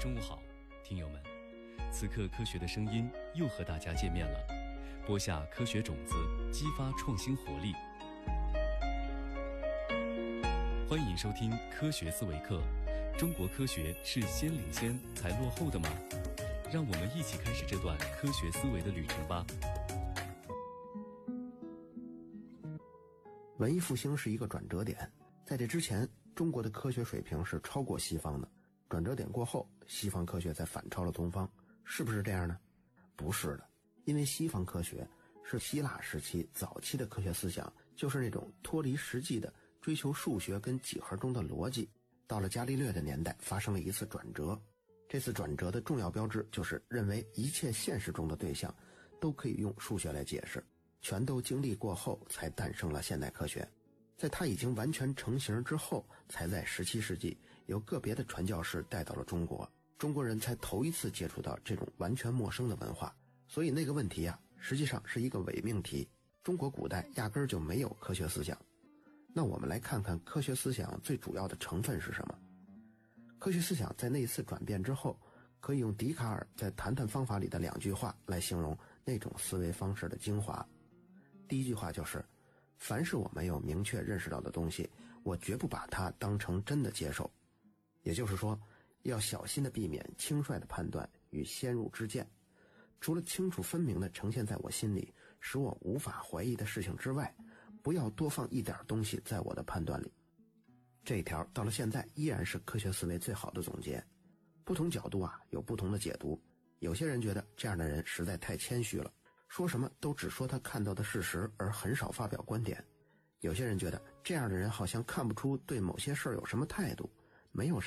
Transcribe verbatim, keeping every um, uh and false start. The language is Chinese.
中午好，听友们，此刻科学的声音又和大家见面了，播下科学种子，激发创新活力。欢迎收听科学思维课。中国科学是先领先才落后的吗？让我们一起开始这段科学思维的旅程吧。 文艺复兴是一个转折点，在这之前，中国的科学水平是超过西方的。转折点过后，西方科学才反超了东方，是不是这样呢？不是的，因为西方科学是希腊时期早期的科学思想，就是那种脱离实际的追求数学跟几何中的逻辑。到了伽利略的年代，发生了一次转折。这次转折的重要标志就是认为一切现实中的对象都可以用数学来解释，全都经历过后才诞生了现代科学。在它已经完全成型之后，才在十七世纪由个别的传教士带到了中国，中国人才头一次接触到这种完全陌生的文化。所以那个问题啊，实际上是一个伪命题，中国古代压根儿就没有科学思想。那我们来看看科学思想最主要的成分是什么。科学思想在那一次转变之后，可以用笛卡尔在《谈谈方法》里的两句话来形容那种思维方式的精华。第一句话就是，凡是我没有明确认识到的东西，我绝不把它当成真的接受。也就是说，要小心地避免轻率的判断与先入之见。除了清楚分明地呈现在我心里，使我无法怀疑的事情之外，不要多放一点东西在我的判断里。这一条到了现在依然是科学思维最好的总结。不同角度啊有不同的解读，有些人觉得这样的人实在太谦虚了，说什么都只说他看到的事实，而很少发表观点。有些人觉得这样的人好像看不出对某些事儿有什么态度，没有什么